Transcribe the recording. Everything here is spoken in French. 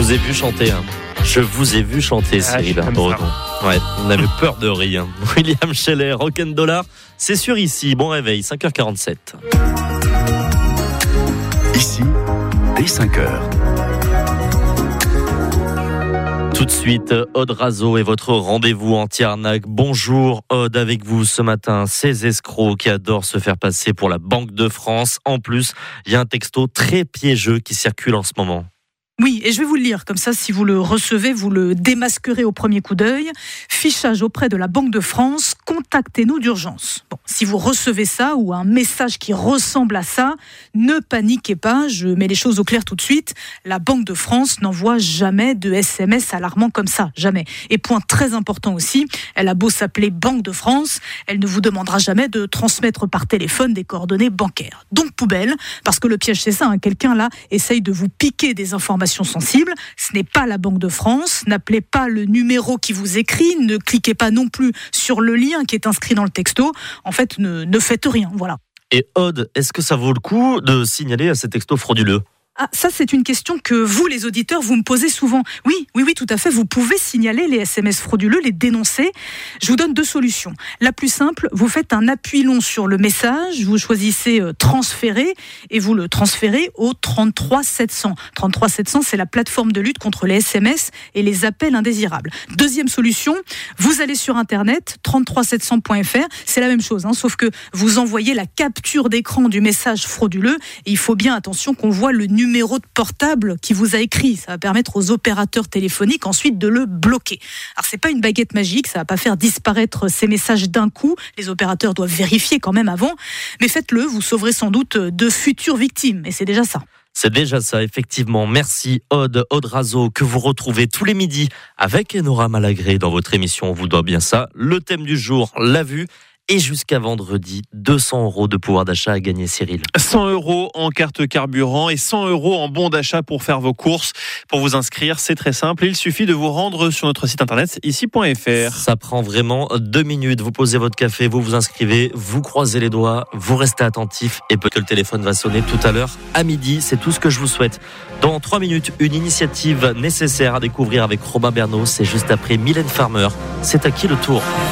vous ai vu chanter. Je vous ai vu chanter, Cyril Breton. Ouais, on avait peur de rien. William Scheller, Rock'n'Dollar, c'est sûr ici. Bon réveil, 5h47. Ici, dès 5h. Tout de suite, Aude Razo et votre rendez-vous anti-arnaque. Bonjour Aude, avec vous ce matin, ces escrocs qui adorent se faire passer pour la Banque de France. En plus, il y a un texto très piégeux qui circule en ce moment. Oui, et je vais vous le lire, comme ça, si vous le recevez, vous le démasquerez au premier coup d'œil. Fichage auprès de la Banque de France, contactez-nous d'urgence. Bon, si vous recevez ça ou un message qui ressemble à ça, ne paniquez pas, je mets les choses au clair tout de suite. La Banque de France n'envoie jamais de SMS alarmants comme ça, jamais. Et point très important aussi, elle a beau s'appeler Banque de France, elle ne vous demandera jamais de transmettre par téléphone des coordonnées bancaires. Donc poubelle, parce que le piège c'est ça, quelqu'un là essaye de vous piquer des informations sensibles. Ce n'est pas la Banque de France. N'appelez pas le numéro qui vous écrit. Ne cliquez pas non plus sur le lien qui est inscrit dans le texto. En fait, ne faites rien. Voilà. Et Aude, est-ce que ça vaut le coup de signaler à ces textos frauduleux ? Ah, ça, c'est une question que vous, les auditeurs, vous me posez souvent. Oui, tout à fait. Vous pouvez signaler les SMS frauduleux, les dénoncer. Je vous donne 2 solutions. La plus simple, vous faites un appui long sur le message, vous choisissez transférer et vous le transférez au 33 700. 33 700, c'est la plateforme de lutte contre les SMS et les appels indésirables. Deuxième solution, vous allez sur Internet, 33700.fr. C'est la même chose, sauf que vous envoyez la capture d'écran du message frauduleux et il faut bien, attention, qu'on voit le numéro de portable qui vous a écrit. Ça va permettre aux opérateurs téléphoniques ensuite de le bloquer. Alors c'est pas une baguette magique, ça va pas faire disparaître ces messages d'un coup. Les opérateurs doivent vérifier quand même avant. Mais faites-le, vous sauverez sans doute de futures victimes. Et c'est déjà ça. C'est déjà ça, effectivement. Merci Aude Razo, que vous retrouvez tous les midis avec Enora Malagré dans votre émission On vous doit bien ça. Le thème du jour, la vue. Et jusqu'à vendredi, 200 € de pouvoir d'achat à gagner, Cyril. 100 € en carte carburant et 100 € en bon d'achat pour faire vos courses. Pour vous inscrire, c'est très simple. Il suffit de vous rendre sur notre site internet ici.fr. Ça prend vraiment 2 minutes. Vous posez votre café, vous vous inscrivez, vous croisez les doigts, vous restez attentif et peut-être que le téléphone va sonner tout à l'heure à midi. C'est tout ce que je vous souhaite. Dans 3 minutes, une initiative nécessaire à découvrir avec Robin Bernot. C'est juste après Mylène Farmer. C'est à qui le tour ?